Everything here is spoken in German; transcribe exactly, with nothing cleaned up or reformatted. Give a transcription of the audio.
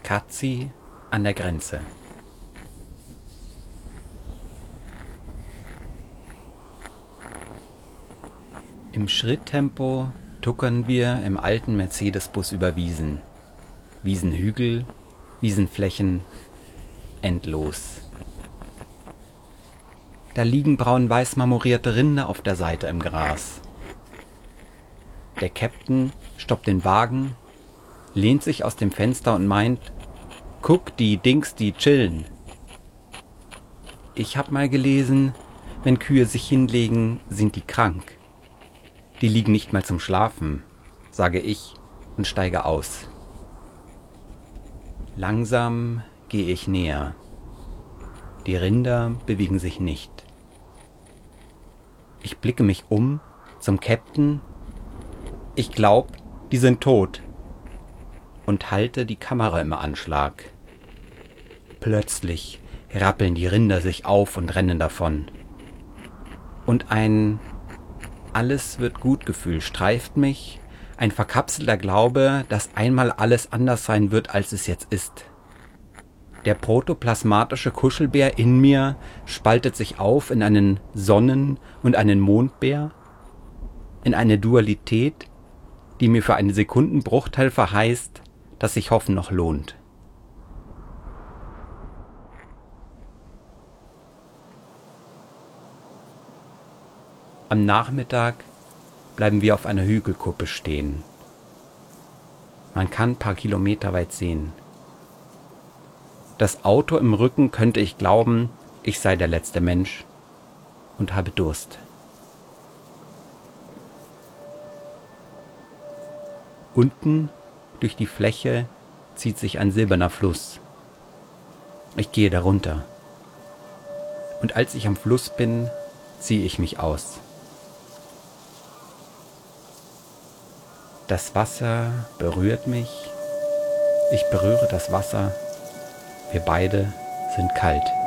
Katzi an der Grenze. Im Schritttempo tuckern wir im alten Mercedes-Bus über Wiesen. Wiesenhügel, Wiesenflächen, endlos. Da liegen braun-weiß marmorierte Rinder auf der Seite im Gras. Der Käpt'n stoppt den Wagen, lehnt sich aus dem Fenster und meint, guck, die Dings, die chillen. Ich hab mal gelesen, wenn Kühe sich hinlegen, sind die krank. Die liegen nicht mal zum Schlafen, sage ich und steige aus. Langsam gehe ich näher. Die Rinder bewegen sich nicht. Ich blicke mich um zum Käpt'n. Ich glaub, die sind tot. Und halte die Kamera im Anschlag. Plötzlich rappeln die Rinder sich auf und rennen davon. Und ein Alles wird gut Gefühl streift mich, ein verkapselter Glaube, dass einmal alles anders sein wird, als es jetzt ist. Der protoplasmatische Kuschelbär in mir spaltet sich auf in einen Sonnen- und einen Mondbär, in eine Dualität, die mir für einen Sekundenbruchteil verheißt, dass sich Hoffen noch lohnt. Am Nachmittag bleiben wir auf einer Hügelkuppe stehen. Man kann ein paar Kilometer weit sehen. Das Auto im Rücken könnte ich glauben, ich sei der letzte Mensch und habe Durst. Unten durch die Fläche zieht sich ein silberner Fluss. Ich gehe darunter. Und als ich am Fluss bin, ziehe ich mich aus. Das Wasser berührt mich, ich berühre das Wasser, wir beide sind kalt.